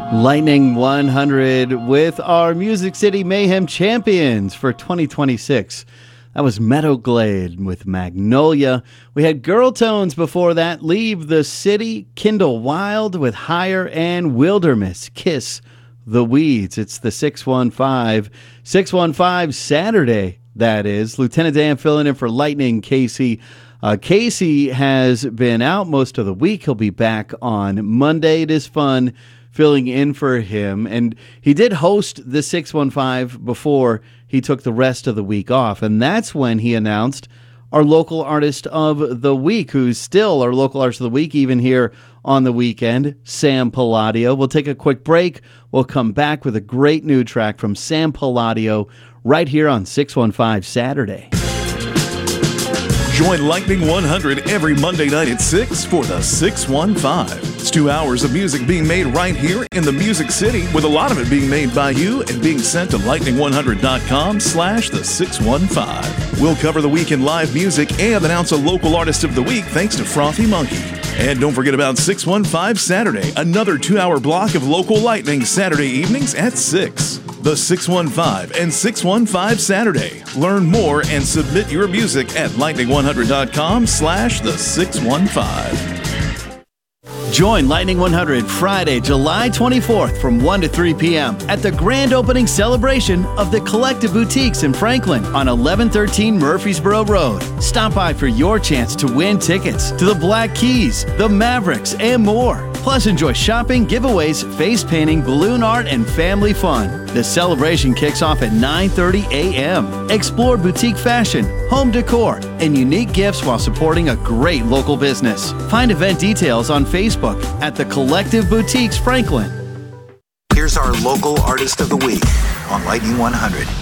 Lightning 100 with our Music City Mayhem champions for 2026. That was Meadow Glade with Magnolia. We had Girl Tones before that. Leave the City. Kindle Wild with Higher, and Wilderness. Kiss the Weeds. It's the 615 Saturday, that is. Lieutenant Dan filling in for Lightning Casey. Casey has been out most of the week. He'll be back on Monday. It is fun filling in for him. And he did host the 615 before he took the rest of the week off. And that's when he announced our local artist of the week, who's still our local artist of the week, even here on the weekend, Sam Palladio. We'll take a quick break. We'll come back with a great new track from Sam Palladio right here on 615 Saturday. Join Lightning 100 every Monday night at 6 for the 615. It's 2 hours of music being made right here in the Music City, with a lot of it being made by you and being sent to lightning100.com/the 615. We'll cover the week in live music and announce a local artist of the week thanks to Frothy Monkey. And don't forget about 615 Saturday, another 2-hour block of local Lightning Saturday evenings at 6. The 615 and 615 Saturday. Learn more and submit your music at lightning100.com/the 615. Join Lightning 100 Friday, July 24th from 1 to 3 p.m. at the grand opening celebration of the Collective Boutiques in Franklin on 1113 Murfreesboro Road. Stop by for your chance to win tickets to the Black Keys, the Mavericks, and more. Plus, enjoy shopping, giveaways, face painting, balloon art, and family fun. The celebration kicks off at 9:30 a.m. Explore boutique fashion, home decor, and unique gifts while supporting a great local business. Find event details on Facebook at the Collective Boutiques Franklin. Here's our local artist of the week on Lightning 100.